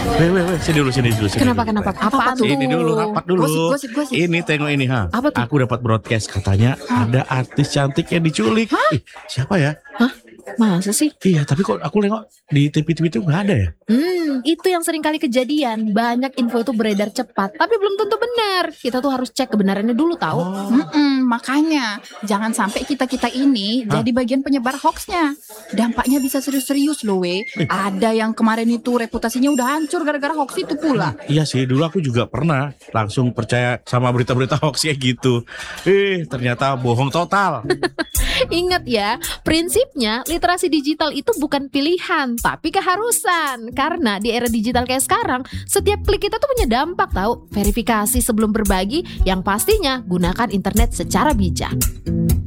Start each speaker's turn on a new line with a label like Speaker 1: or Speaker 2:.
Speaker 1: Sini dulu.
Speaker 2: Kenapa? Apa tuh?
Speaker 1: Ini dulu, rapat dulu.
Speaker 2: Gosip.
Speaker 1: Ini tengok ini ha.
Speaker 2: Apa tuh?
Speaker 1: Aku dapat broadcast katanya ada artis cantik yang diculik. Siapa ya?
Speaker 2: Hah? Masa sih?
Speaker 1: Iya, tapi kok aku nengok di TV itu nggak ada ya?
Speaker 2: Itu yang sering kali kejadian. Banyak info itu beredar cepat, tapi belum tentu benar. Kita tuh harus cek kebenarannya dulu tahu.
Speaker 3: Makanya jangan sampai kita ini jadi bagian penyebar hoaxnya. Dampaknya bisa serius-serius loh we. Ada yang kemarin itu reputasinya udah hancur gara-gara hoax itu pula.
Speaker 1: Iya sih, dulu aku juga pernah langsung percaya sama berita-berita hoax kayak gitu. Ternyata bohong total.
Speaker 2: Ingat ya, prinsipnya literasi digital itu bukan pilihan, tapi keharusan. Karena di era digital kayak sekarang, setiap klik kita tuh punya dampak tahu. Verifikasi sebelum berbagi, yang pastinya gunakan internet secara bijak.